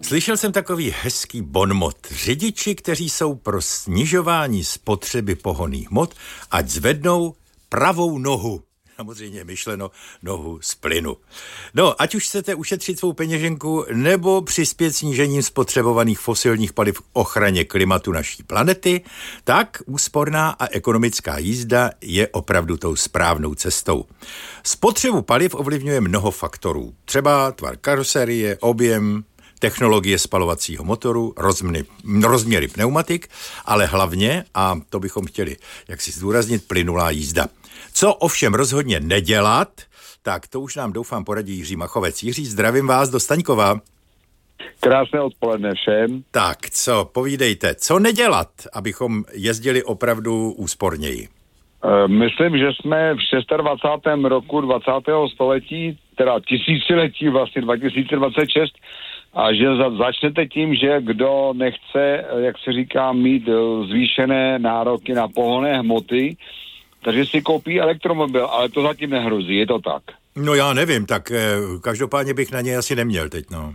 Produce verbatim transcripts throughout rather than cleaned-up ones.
Slyšel jsem takový hezký bonmot. Řidiči, kteří jsou pro snižování spotřeby pohonných hmot, ať zvednou pravou nohu. Samozřejmě myšleno nohu z plynu. No, ať už chcete ušetřit svou peněženku nebo přispět snížením spotřebovaných fosilních paliv k ochraně klimatu naší planety, tak úsporná a ekonomická jízda je opravdu tou správnou cestou. Spotřebu paliv ovlivňuje mnoho faktorů. Třeba tvar karoserie, objem, technologie spalovacího motoru, rozměry, rozměry pneumatik, ale hlavně, a to bychom chtěli jaksi zdůraznit, plynulá jízda. Co ovšem rozhodně nedělat, tak to už nám doufám poradí Jiří Machovec. Jiří, zdravím vás do Staňkova. Krásné odpoledne všem. Tak, co, povídejte, co nedělat, abychom jezdili opravdu úsporněji? Myslím, že jsme v dvacátém šestém roku dvacátého století, teda tisíciletí vlastně dva tisíce dvacet šest, a že za, začnete tím, že kdo nechce, jak se říká, mít zvýšené nároky na pohonné hmoty, takže si koupí elektromobil, ale to zatím nehrozí, je to tak? No já nevím, tak eh, každopádně bych na něj asi neměl teď, no.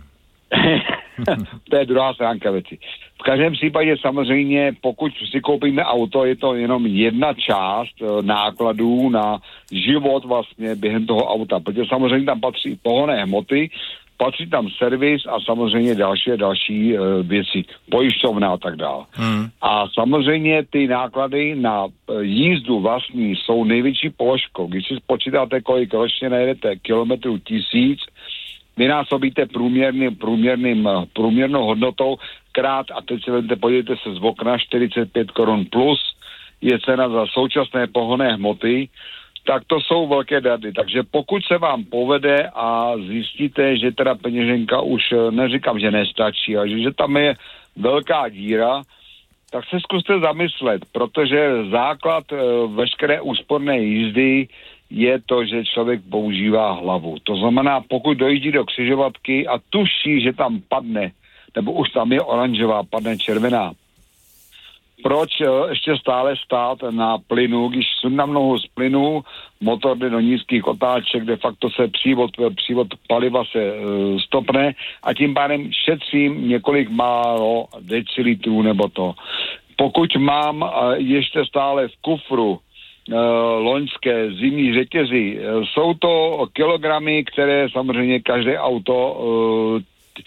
To je druhá stránka věci. V každém případě samozřejmě, pokud si koupíme auto, je to jenom jedna část e, nákladů na život vlastně během toho auta, protože samozřejmě tam patří pohonné hmoty, patří tam servis a samozřejmě další další e, věci, pojišťovna a tak dále. Hmm. A samozřejmě ty náklady na e, jízdu vlastní jsou největší položkou. Když si spočítáte, kolik ročně najedete kilometrů tisíc, vynásobíte průměrným, průměrným, průměrnou hodnotou krát, a teď se podívejte se z okna, čtyřicet pět korun plus je cena za současné pohonné hmoty, tak to jsou velké dary. Takže pokud se vám povede a zjistíte, že teda peněženka už, neříkám, že nestačí, ale že, že tam je velká díra, tak se zkuste zamyslet, protože základ e, veškeré úsporné jízdy je to, že člověk používá hlavu. To znamená, pokud dojíždí do křižovatky a tuší, že tam padne, nebo už tam je oranžová, padne červená. Proč ještě stále stát na plynu, když sundám nohu z plynu, motor jde do nízkých otáček, de facto se přívod, přívod paliva se e, stopne a tím pádem šetřím několik málo decilitrů nebo to. Pokud mám e, ještě stále v kufru Uh, loňské zimní řetězy. Uh, jsou to kilogramy, které samozřejmě každé auto uh,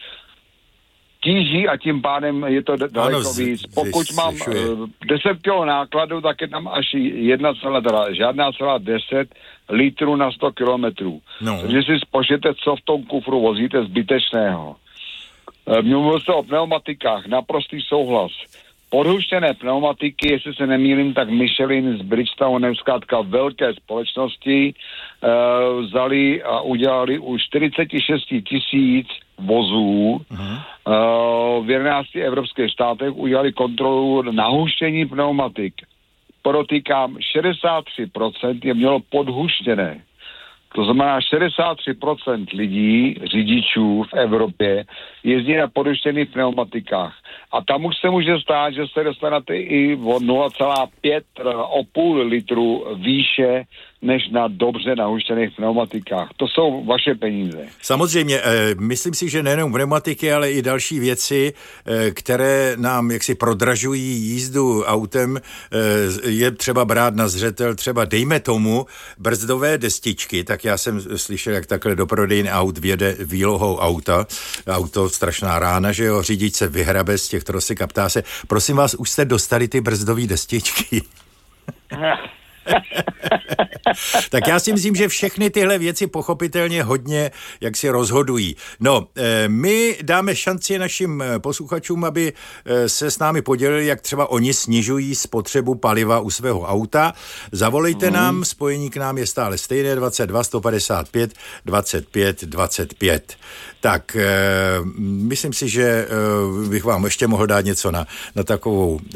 tíží a tím pádem je to d- daleko ano, víc. Pokud z, mám uh, deset kilo nákladu, tak je tam až jedna celá, teda žádná celá deset litrů na sto kilometrů. No. Takže si spočtěte, co v tom kufru vozíte zbytečného. Uh, mluvil se o pneumatikách, naprostý souhlas. Podhuštěné pneumatiky, jestli se nemýlím, tak Michelin z Bridgestone, zkrátka velké společnosti, e, vzali a udělali už čtyřicet šest tisíc vozů uh-huh. e, v jedenácti evropských státech, udělali kontrolu nahuštění pneumatik. Podotýkám, šedesát tři procent je mělo podhuštěné. To znamená, šedesát tři procent lidí, řidičů v Evropě, jezdí na podhuštěných pneumatikách. A tam už se může stát, že se dostanete i o nula celá pět o půl litru výše než na dobře nahuštěných pneumatikách. To jsou vaše peníze. Samozřejmě, eh, myslím si, že nejenom pneumatiky, ale i další věci, eh, které nám jaksi prodražují jízdu autem, eh, je třeba brát na zřetel, třeba dejme tomu brzdové destičky, tak já jsem slyšel, jak takhle do prodejny aut vjede výlohou auta, auto strašná rána, že jo, řidič se vyhrabe z těch trosek a ptá se, prosím vás, už jste dostali ty brzdové destičky? Tak já si myslím, že všechny tyhle věci pochopitelně hodně jak si rozhodují. No, my dáme šanci našim posluchačům, aby se s námi podělili, jak třeba oni snižují spotřebu paliva u svého auta. Zavolejte mm. nám, spojení k nám je stále stejné, dvacet dva sto padesát pět dvacet pět dvacet pět. Tak, myslím si, že bych vám ještě mohl dát něco na, na takovou